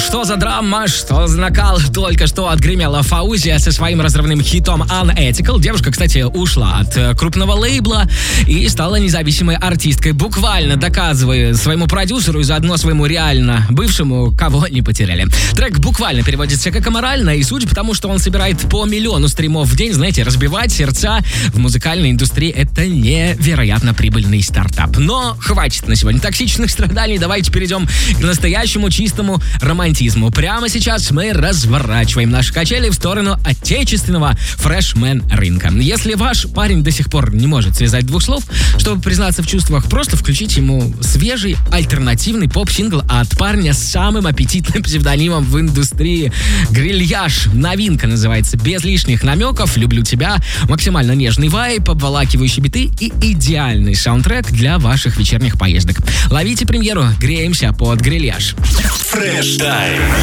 что за драма, что за накал. Только что отгремела Фаузия со своим разрывным хитом Unethical. Девушка, кстати, ушла от крупного лейбла и стала независимой артисткой, буквально доказывая своему продюсеру и заодно своему реально бывшему, кого не потеряли. Трек буквально переводится как аморально, и судя по тому, что он собирает по 1 миллиону стримов в день, знаете, разбивать сердца в музыкальной индустрии — это невероятно прибыльный стартап. Но хватит на сегодня токсичных страданий, давайте перейдем к настоящему чистому романтизму. Прямо сейчас мы разворачиваем наши качели в сторону отечественного фрешмен рынка. Если ваш парень до сих пор не может связать 2 слов, чтобы признаться в чувствах, просто включите ему свежий альтернативный поп-сингл от парня с самым аппетитным псевдонимом в индустрии — Грильяж. Новинка называется «Без лишних намеков», «Люблю тебя», максимально нежный вайб, обволакивающие биты и идеальный саундтрек для ваших вечерних поездок. Ловите премьеру, греемся под Грильяж. Фреш Тайм.